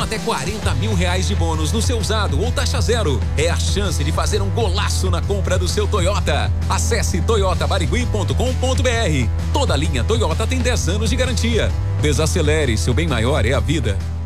até R$ 40.000 de bônus no seu usado ou taxa zero. É a chance de fazer um golaço na compra do seu Toyota. Acesse toyotabarigui.com.br. Toda linha Toyota tem 10 anos de garantia. Desacelere, seu bem maior é a vida.